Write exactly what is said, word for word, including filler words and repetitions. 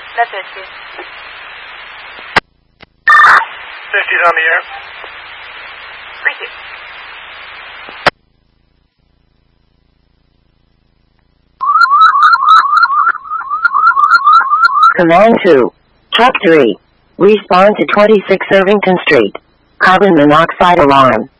That's it, please. fifty's on the air. Thank you. Command two. Truck three. Respond to twenty-six Irvington Street. Carbon monoxide alarm.